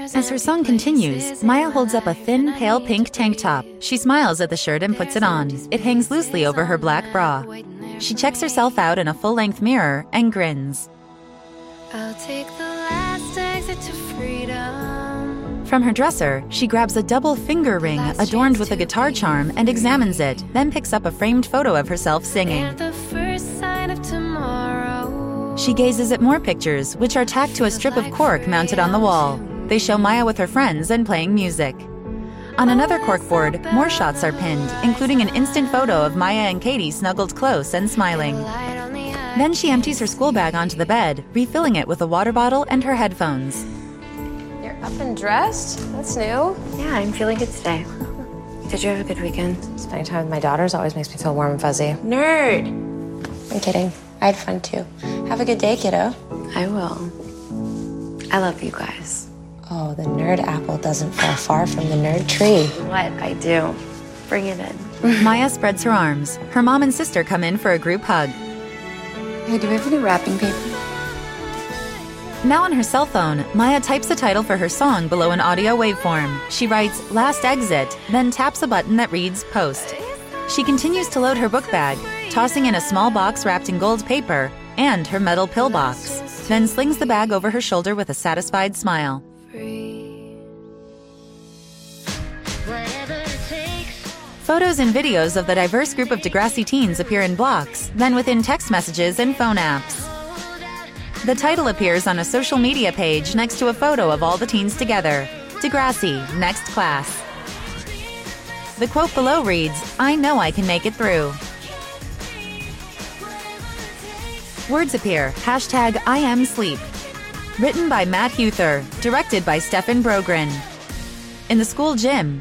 As her song continues, Maya holds up a thin, pale pink tank top. She smiles at the shirt and puts it on. It hangs loosely over her black bra. She checks herself out in a full-length mirror and grins. I'll take the last exit to freedom. From her dresser, she grabs a double finger ring adorned with a guitar charm and examines it, then picks up a framed photo of herself singing. The first sign of tomorrow. She gazes at more pictures, which are tacked to a strip of cork mounted on the wall. They show Maya with her friends and playing music. On another corkboard, more shots are pinned, including an instant photo of Maya and Katie snuggled close and smiling. Then she empties her school bag onto the bed, refilling it with a water bottle and her headphones. You're up and dressed? That's new. Yeah, I'm feeling good today. Did you have a good weekend? Spending time with my daughters always makes me feel warm and fuzzy. Nerd! I'm kidding. I had fun too. Have a good day, kiddo. I will. I love you guys. Oh, the nerd apple doesn't fall far from the nerd tree. What I do. Bring it in. Maya spreads her arms. Her mom and sister come in for a group hug. Hey, do we have any wrapping paper? Now on her cell phone, Maya types a title for her song below an audio waveform. She writes, "Last Exit," then taps a button that reads, "Post." She continues to load her book bag, tossing in a small box wrapped in gold paper and her metal pill box, then slings the bag over her shoulder with a satisfied smile. Photos and videos of the diverse group of Degrassi teens appear in blocks, then within text messages and phone apps. The title appears on a social media page next to a photo of all the teens together. Degrassi, next class. The quote below reads, "I know I can make it through." Words appear, hashtag I am sleep. Written by Matt Huther, directed by Stefan Brogren. In the school gym,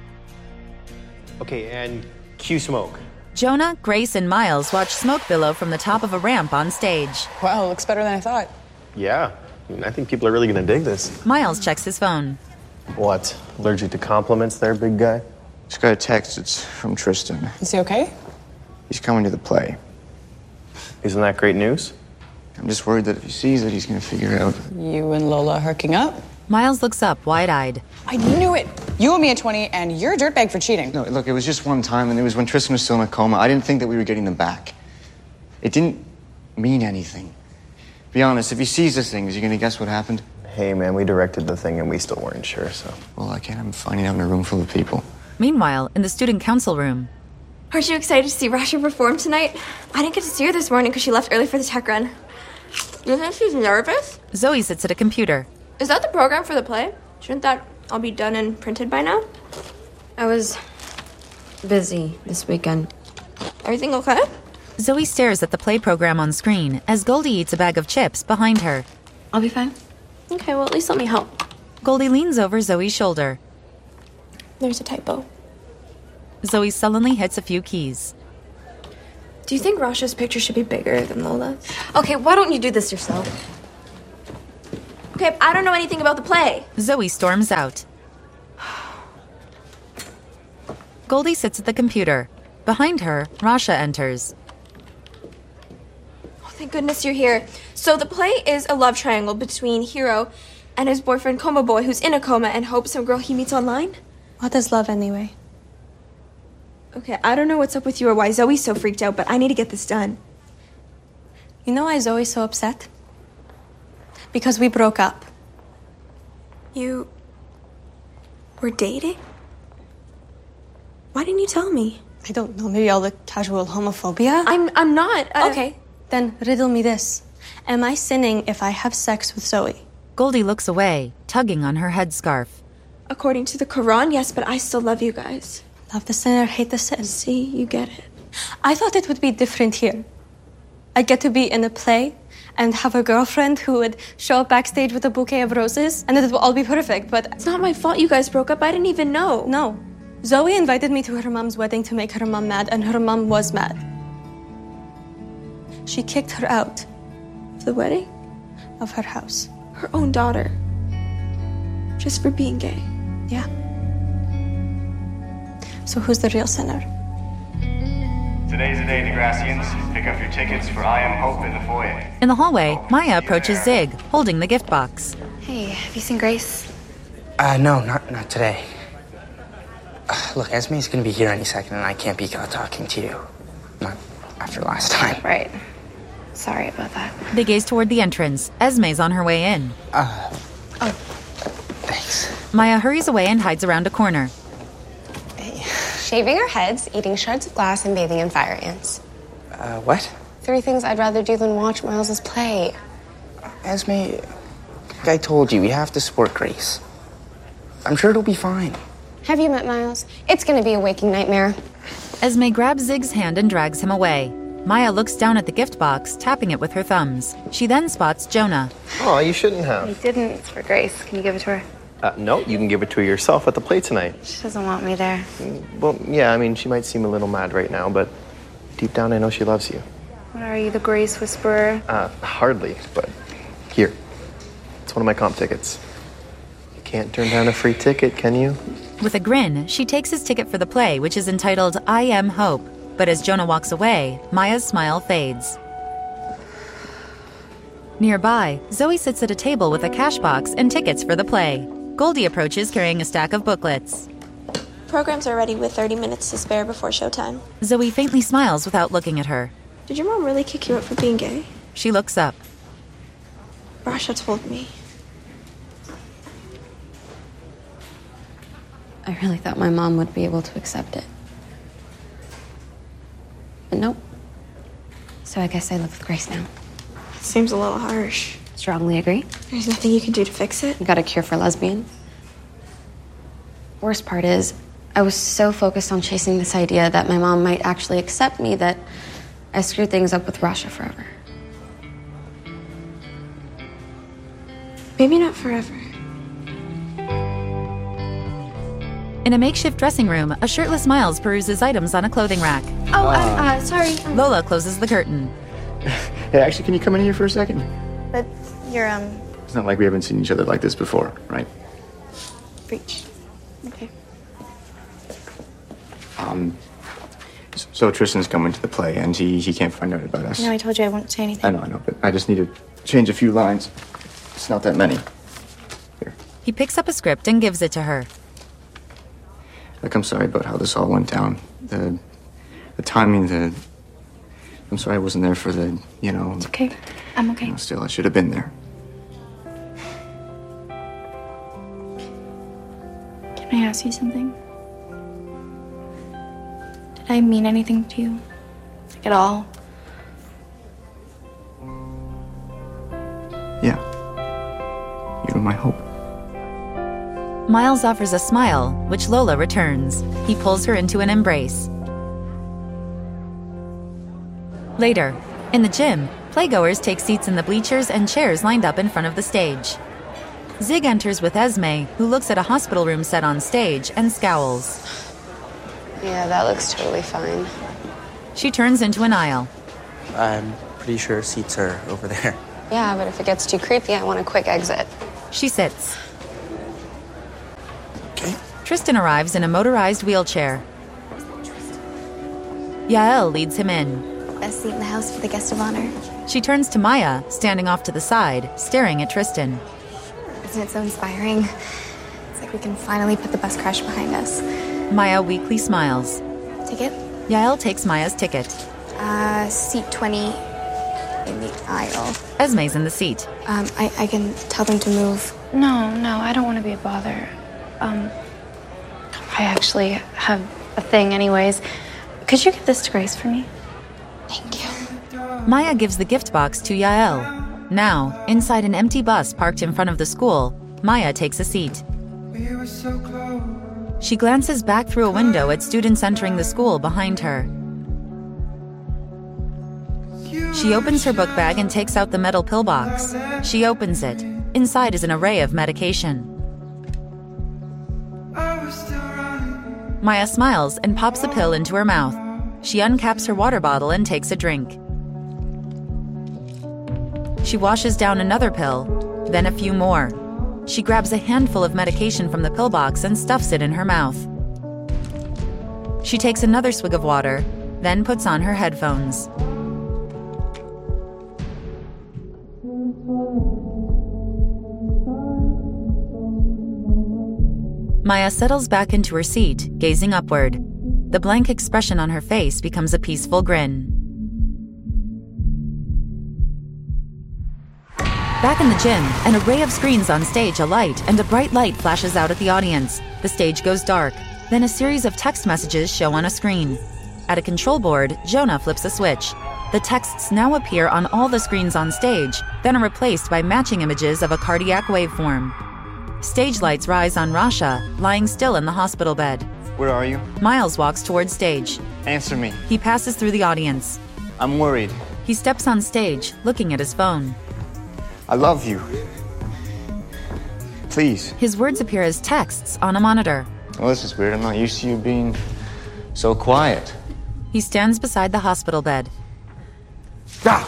Okay, and cue smoke. Jonah, Grace, and Miles watch smoke billow from the top of a ramp on stage. Wow, looks better than I thought. Yeah, I think people are really gonna dig this. Miles checks his phone. What, allergic to compliments there, big guy? Just got a text. It's from Tristan. Is he okay? He's coming to the play. Isn't that great news? I'm just worried that if he sees it, he's gonna figure out. You and Lola hooking up? Miles looks up, wide-eyed. I knew it! You owe me a 20, and you're a dirtbag for cheating. No, look, it was just one time, and it was when Tristan was still in a coma. I didn't think that we were getting them back. It didn't mean anything. Be honest, if he sees this thing, is he gonna guess what happened? Hey, man, we directed the thing and we still weren't sure, so. Well, I can't have him finding out in a room full of people. Meanwhile, in the student council room, Aren't you excited to see Rasha perform tonight? I didn't get to see her this morning because she left early for the tech run. Do you think she's nervous? Zoe sits at a computer. Is that the program for the play? Shouldn't that all be done and printed by now? I was busy this weekend. Everything okay? Zoe stares at the play program on screen as Goldie eats a bag of chips behind her. I'll be fine. Okay, well, at least let me help. Goldie leans over Zoe's shoulder. There's a typo. Zoe sullenly hits a few keys. Do you think Rasha's picture should be bigger than Lola's? Okay, why don't you do this yourself? Okay, I don't know anything about the play. Zoe storms out. Goldie sits at the computer. Behind her, Rasha enters. Oh, thank goodness you're here. So the play is a love triangle between Hiro and his boyfriend Coma Boy, who's in a coma and hopes some girl he meets online. What is love anyway? Okay, I don't know what's up with you or why Zoe's so freaked out, but I need to get this done. You know why Zoe's so upset? Because we broke up. You were dating? Why didn't you tell me? I don't know, maybe all the casual homophobia? I'm not. Okay, then riddle me this. Am I sinning if I have sex with Zoe? Goldie looks away, tugging on her headscarf. According to the Quran, yes, but I still love you guys. Love the sinner, hate the sin. See, you get it. I thought it would be different here. I'd get to be in a play and have a girlfriend who would show up backstage with a bouquet of roses and it would all be perfect, but... It's not my fault you guys broke up. I didn't even know. No. Zoe invited me to her mom's wedding to make her mom mad, and her mom was mad. She kicked her out. Of the wedding? Of her house. Her own daughter. Just for being gay. Yeah. So who's the real sinner? Today's the day, Degrassians. Pick up your tickets for I Am Hope in the foyer. In the hallway, Maya approaches Zig, holding the gift box. Hey, have you seen Grace? No, not today. Look, Esme's gonna be here any second, and I can't be talking to you. Not after last time. Right. Sorry about that. They gaze toward the entrance. Esme's on her way in. Thanks. Maya hurries away and hides around a corner. Shaving our heads, eating shards of glass, and bathing in fire ants. What? 3 things I'd rather do than watch Miles's play. Esme, like I told you, we have to support Grace. I'm sure it'll be fine. Have you met Miles? It's gonna be a waking nightmare. Esme grabs Zig's hand and drags him away. Maya looks down at the gift box, tapping it with her thumbs. She then spots Jonah. Oh, you shouldn't have. I didn't. It's for Grace. Can you give it to her? No, you can give it to her yourself at the play tonight. She doesn't want me there. Well, yeah, I mean, she might seem a little mad right now, but deep down I know she loves you. What are you, the Grace Whisperer? Hardly, but here. It's one of my comp tickets. You can't turn down a free ticket, can you? With a grin, she takes his ticket for the play, which is entitled I Am Hope. But as Jonah walks away, Maya's smile fades. Nearby, Zoe sits at a table with a cash box and tickets for the play. Goldie approaches carrying a stack of booklets. Programs are ready with 30 minutes to spare before showtime. Zoe faintly smiles without looking at her. Did your mom really kick you out for being gay? She looks up. Rasha told me. I really thought my mom would be able to accept it. But nope. So I guess I live with Grace now. Seems a little harsh. Strongly agree. There's nothing you can do to fix it? You got a cure for lesbians? Worst part is, I was so focused on chasing this idea that my mom might actually accept me that I screwed things up with Rasha forever. Maybe not forever. In a makeshift dressing room, a shirtless Miles peruses items on a clothing rack. Oh, sorry. Lola closes the curtain. Hey, actually, can you come in here for a second? But you're, It's not like we haven't seen each other like this before, right? breach. Okay. So Tristan's coming to the play, and he can't find out about us. No, I told you I won't say anything. I know, but I just need to change a few lines. It's not that many. Here. He picks up a script and gives it to her. Look, I'm sorry about how this all went down. The timing, I'm sorry I wasn't there for the, It's okay. I'm okay. Still, I should have been there. Can I ask you something? Did I mean anything to you? Like, at all? Yeah. You were my hope. Miles offers a smile, which Lola returns. He pulls her into an embrace. Later, in the gym, playgoers take seats in the bleachers and chairs lined up in front of the stage. Zig enters with Esme, who looks at a hospital room set on stage and scowls. Yeah, that looks totally fine. She turns into an aisle. I'm pretty sure seats are over there. Yeah, but if it gets too creepy, I want a quick exit. She sits. Okay. Tristan arrives in a motorized wheelchair. Yael leads him in. Best seat in the house for the guest of honor. She turns to Maya, standing off to the side, staring at Tristan. Isn't it so inspiring? It's like we can finally put the bus crash behind us. Maya weakly smiles. Ticket? Yael takes Maya's ticket. Seat 20 in the aisle. Esme's in the seat. I can tell them to move. No, I don't want to be a bother. I actually have a thing anyways. Could you give this to Grace for me? Thank you. Maya gives the gift box to Yael. Now, inside an empty bus parked in front of the school, Maya takes a seat. She glances back through a window at students entering the school behind her. She opens her book bag and takes out the metal pill box. She opens it. Inside is an array of medication. Maya smiles and pops a pill into her mouth. She uncaps her water bottle and takes a drink. She washes down another pill, then a few more. She grabs a handful of medication from the pill box and stuffs it in her mouth. She takes another swig of water, then puts on her headphones. Maya settles back into her seat, gazing upward. The blank expression on her face becomes a peaceful grin. Back in the gym, an array of screens on stage alight and a bright light flashes out at the audience. The stage goes dark. Then a series of text messages show on a screen. At a control board, Jonah flips a switch. The texts now appear on all the screens on stage, then are replaced by matching images of a cardiac waveform. Stage lights rise on Rasha, lying still in the hospital bed. Where are you? Miles walks towards stage. Answer me. He passes through the audience. I'm worried. He steps on stage, looking at his phone. I love you. Please. His words appear as texts on a monitor. Well, this is weird. I'm not used to you being so quiet. He stands beside the hospital bed. Ah!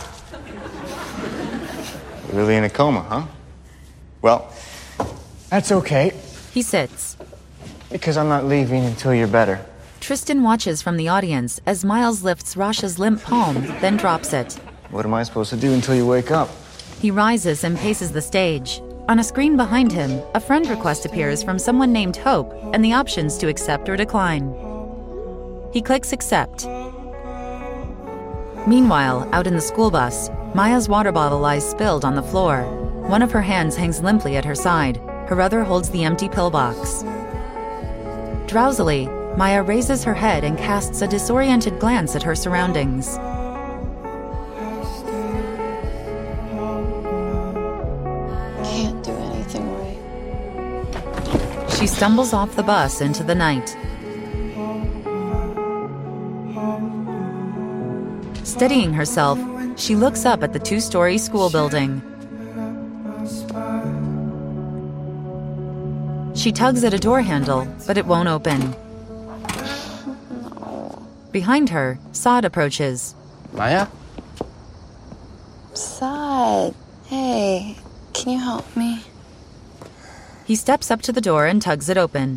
You're really in a coma, huh? Well, that's okay. He sits. Because I'm not leaving until you're better. Tristan watches from the audience as Miles lifts Rasha's limp palm, then drops it. What am I supposed to do until you wake up? He rises and paces the stage. On a screen behind him, a friend request appears from someone named Hope and the options to accept or decline. He clicks accept. Meanwhile, out in the school bus, Maya's water bottle lies spilled on the floor. One of her hands hangs limply at her side. Her other holds the empty pillbox. Drowsily, Maya raises her head and casts a disoriented glance at her surroundings. Can't do anything right. She stumbles off the bus into the night. Steadying herself, she looks up at the two-story school building. She tugs at a door handle, but it won't open. Behind her, Saad approaches. Maya? Saad, hey, can you help me? He steps up to the door and tugs it open.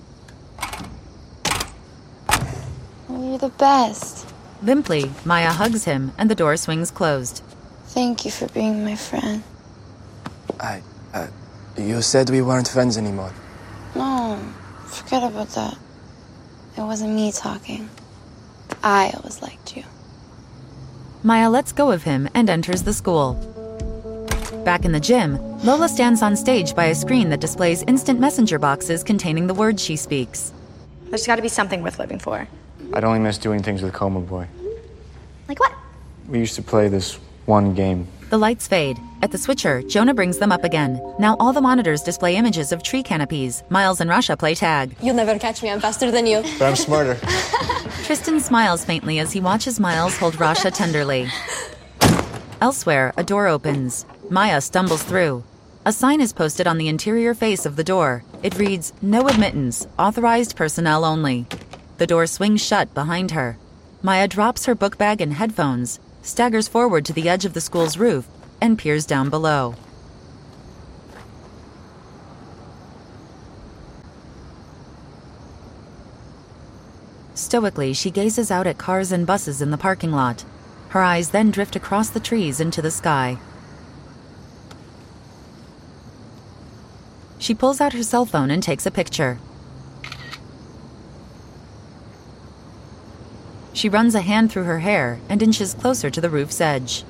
You're the best. Limply, Maya hugs him and the door swings closed. Thank you for being my friend. You said we weren't friends anymore. No, forget about that. It wasn't me talking. I always liked you. Maya lets go of him and enters the school. Back in the gym, Lola stands on stage by a screen that displays instant messenger boxes containing the words she speaks. There's got to be something worth living for. I'd only miss doing things with Coma Boy. Like what? We used to play this one game. The lights fade. At the switcher, Jonah brings them up again. Now all the monitors display images of tree canopies. Miles and Rasha play tag. You'll never catch me. I'm faster than you. But I'm smarter. Tristan smiles faintly as he watches Miles hold Rasha tenderly. Elsewhere, a door opens. Maya stumbles through. A sign is posted on the interior face of the door. It reads, "No admittance, authorized personnel only." The door swings shut behind her. Maya drops her book bag and headphones, staggers forward to the edge of the school's roof, and peers down below. Stoically, she gazes out at cars and buses in the parking lot. Her eyes then drift across the trees into the sky. She pulls out her cell phone and takes a picture. She runs a hand through her hair and inches closer to the roof's edge.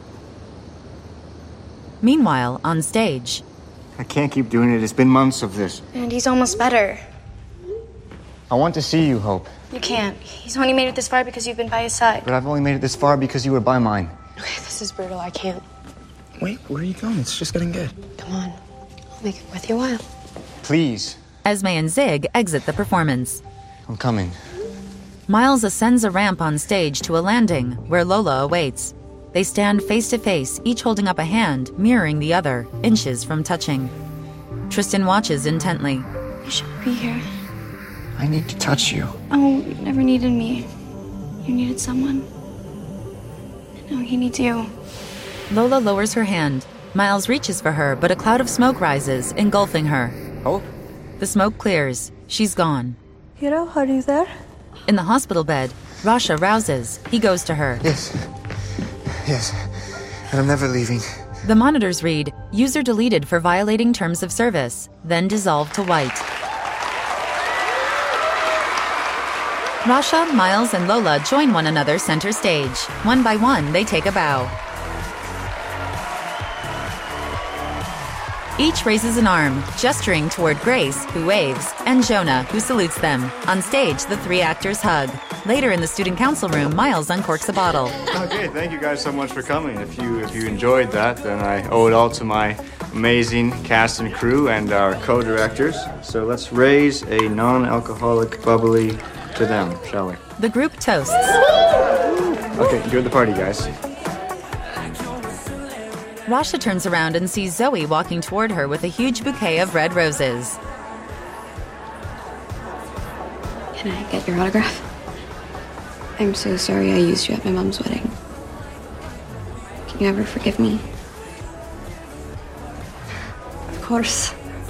Meanwhile, on stage... I can't keep doing it. It's been months of this. And he's almost better. I want to see you, Hope. You can't. He's only made it this far because you've been by his side. But I've only made it this far because you were by mine. Okay, this is brutal. I can't. Wait, where are you going? It's just getting good. Come on. I'll make it worth your while. Please. Esme and Zig exit the performance. I'm coming. Miles ascends a ramp on stage to a landing where Lola awaits. They stand face to face, each holding up a hand, mirroring the other, inches from touching. Tristan watches intently. You should be here. I need to touch you. Oh, you never needed me. You needed someone. No, he needs you. Lola lowers her hand. Miles reaches for her, but a cloud of smoke rises, engulfing her. Oh? The smoke clears. She's gone. Hiro, are you there? In the hospital bed, Rasha rouses. He goes to her. Yes. And I'm never leaving. The monitors read, "User deleted for violating terms of service," then dissolve to white. Rasha, Miles, and Lola join one another center stage. One by one, they take a bow. Each raises an arm, gesturing toward Grace, who waves, and Jonah, who salutes them. On stage, the three actors hug. Later in the student council room, Miles uncorks a bottle. Okay, thank you guys so much for coming. If you enjoyed that, then I owe it all to my amazing cast and crew and our co-directors. So let's raise a non-alcoholic bubbly to them, shall we? The group toasts. Okay, enjoy the party, guys. Rasha turns around and sees Zoe walking toward her with a huge bouquet of red roses. Can I get your autograph? I'm so sorry I used you at my mom's wedding. Can you ever forgive me? Of course.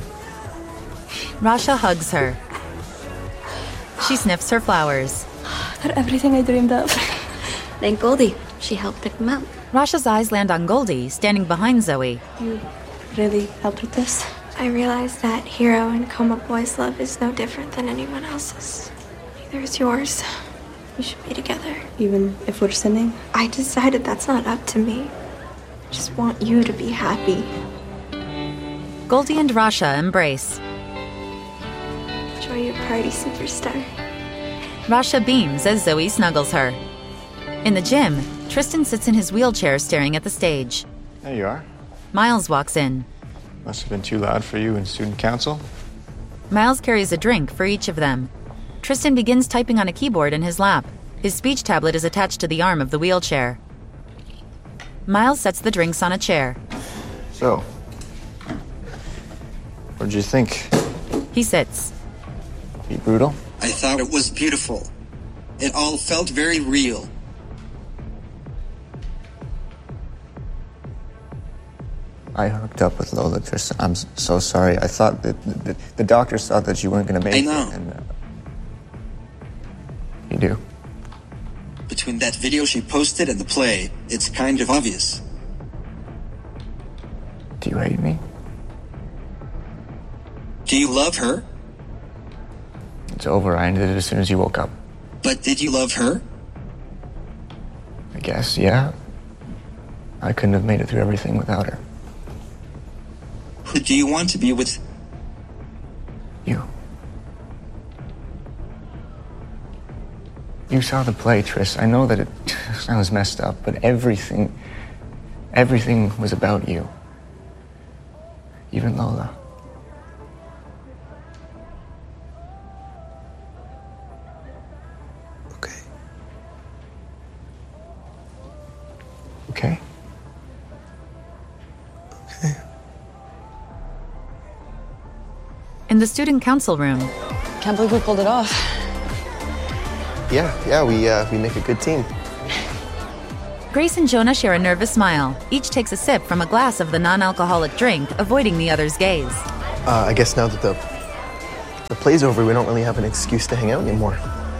Rasha hugs her. She sniffs her flowers. They're everything I dreamed of. Thank Goldie. She helped pick them out. Rasha's eyes land on Goldie, standing behind Zoe. You really helped with this? I realized that Hero and Coma Boy's love is no different than anyone else's. Neither is yours. We should be together. Even if we're sinning? I decided that's not up to me. I just want you to be happy. Goldie and Rasha embrace. Enjoy your party, superstar. Rasha beams as Zoe snuggles her. In the gym, Tristan sits in his wheelchair staring at the stage. There you are. Miles walks in. Must have been too loud for you in student council. Miles carries a drink for each of them. Tristan begins typing on a keyboard in his lap. His speech tablet is attached to the arm of the wheelchair. Miles sets the drinks on a chair. So, what did you think? He sits. Be brutal? I thought it was beautiful. It all felt very real. I hooked up with Lola, Tristan. I'm so sorry. I thought that the doctors thought that you weren't going to make it. I know. And, you do. Between that video she posted and the play, it's kind of obvious. Do you hate me? Do you love her? It's over. I ended it as soon as you woke up. But did you love her? I guess, yeah. I couldn't have made it through everything without her. Who do you want to be with? You. You saw the play, Tris. I know that it sounds messed up, but everything was about you. Even Lola. Okay. Okay? Okay. In the student council room. Can't believe we pulled it off. Yeah, we make a good team. Grace and Jonah share a nervous smile. Each takes a sip from a glass of the non-alcoholic drink, avoiding the other's gaze. I guess now that the play's over, we don't really have an excuse to hang out anymore.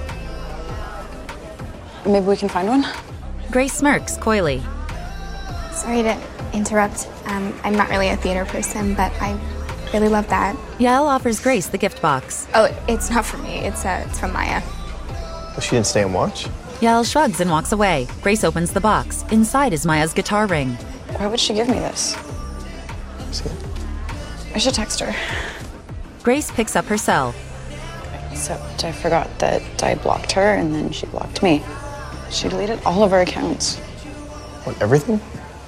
Maybe we can find one? Grace smirks coyly. Sorry to interrupt. I'm not really a theater person, but I really love that. Yael offers Grace the gift box. Oh, it's not for me. It's from Maya. Well, she didn't stay and watch? Yael shrugs and walks away. Grace opens the box. Inside is Maya's guitar ring. Why would she give me this? See? I should text her. Grace picks up her cell. Except I forgot that I blocked her and then she blocked me. She deleted all of our accounts. What, everything?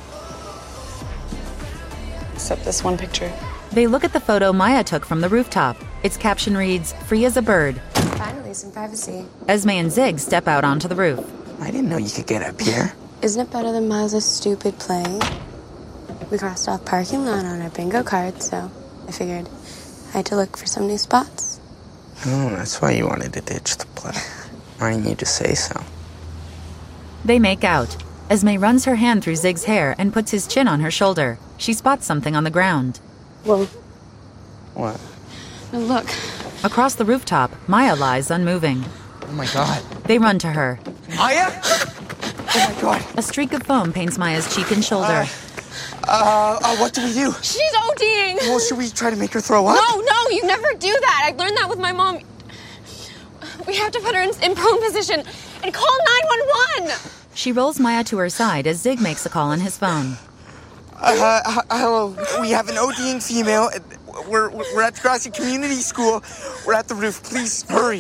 Except this one picture. They look at the photo Maya took from the rooftop. Its caption reads, "Free as a bird." Finally, some privacy. Esme and Zig step out onto the roof. I didn't know you could get up here. Isn't it better than Miles' stupid play? We crossed off parking lot on our bingo card, so I figured I had to look for some new spots. Oh, that's why you wanted to ditch the play. I need to say so. They make out. Esme runs her hand through Zig's hair and puts his chin on her shoulder. She spots something on the ground. Whoa. What? No, look. Across the rooftop, Maya lies unmoving. Oh my god. They run to her. Maya? Oh my god. A streak of foam paints Maya's cheek and shoulder. What do we do? She's ODing! Well, should we try to make her throw up? No, you never do that. I learned that with my mom. We have to put her in prone position and call 911. She rolls Maya to her side as Zig makes a call on his phone. Hello. We have an ODing female. We're at the Degrassi Community School. We're at the roof. Please, hurry.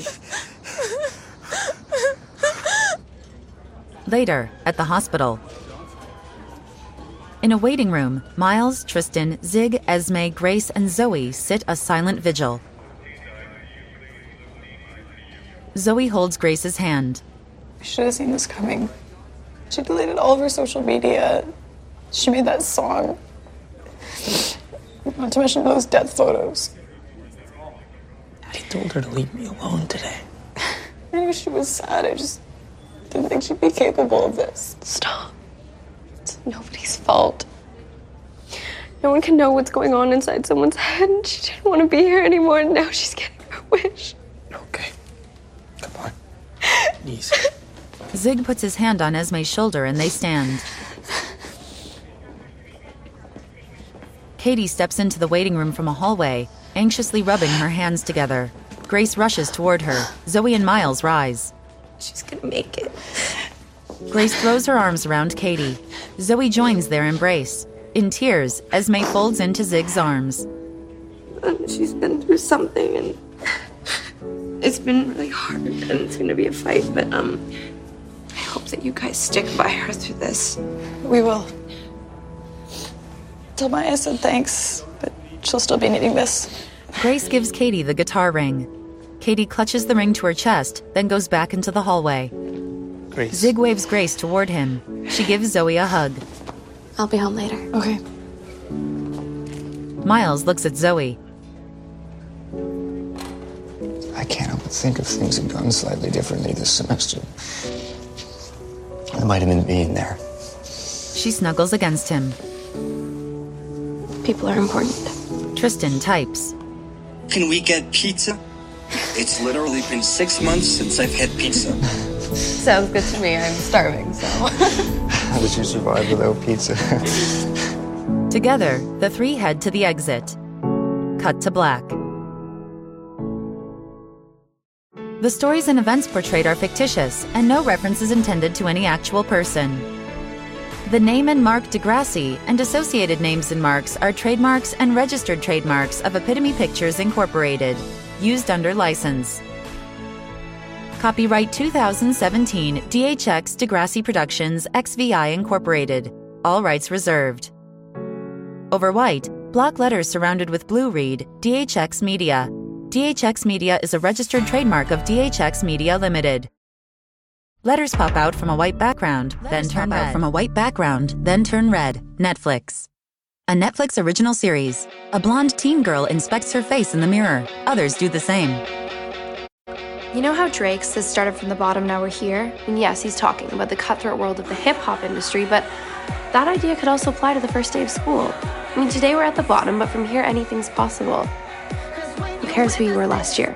Later, at the hospital. In a waiting room, Miles, Tristan, Zig, Esme, Grace, and Zoe sit a silent vigil. Zoe holds Grace's hand. I should have seen this coming. She deleted all of her social media. She made that song. Not to mention those death photos. I told her to leave me alone today. I knew she was sad. I just didn't think she'd be capable of this. Stop. It's nobody's fault. No one can know what's going on inside someone's head. She didn't want to be here anymore, and now she's getting her wish. Okay. Come on. Easy. Zig puts his hand on Esme's shoulder and they stand. Katie steps into the waiting room from a hallway, anxiously rubbing her hands together. Grace rushes toward her. Zoe and Miles rise. She's gonna make it. Grace throws her arms around Katie. Zoe joins their embrace. In tears, Esme folds into Zig's arms. She's been through something, and it's been really hard, and it's gonna be a fight, but I hope that you guys stick by her through this. We will. Tell Maya said thanks, but she'll still be needing this. Grace gives Katie the guitar ring. Katie clutches the ring to her chest, then goes back into the hallway. Grace. Zig waves Grace toward him. She gives Zoe a hug. I'll be home later. Okay. Miles looks at Zoe. I can't help but think if things had gone slightly differently this semester. There might have been me in there. She snuggles against him. People are important. Tristan types. Can we get pizza? It's literally been 6 months since I've had pizza. Sounds good to me. I'm starving, so. How did you survive without pizza? Together, the three head to the exit. Cut to black. The stories and events portrayed are fictitious, and no reference is intended to any actual person. The name and mark Degrassi and associated names and marks are trademarks and registered trademarks of Epitome Pictures Incorporated, used under license. Copyright 2017 DHX Degrassi Productions XVI Incorporated. All rights reserved. Over white, block letters surrounded with blue read DHX Media. DHX Media is a registered trademark of DHX Media Limited. Letters pop out from a white background, then turn red. Netflix. A Netflix original series. A blonde teen girl inspects her face in the mirror. Others do the same. You know how Drake says started from the bottom, now we're here? And yes, he's talking about the cutthroat world of the hip-hop industry, but that idea could also apply to the first day of school. I mean, today we're at the bottom, but from here anything's possible. Who cares who you were last year?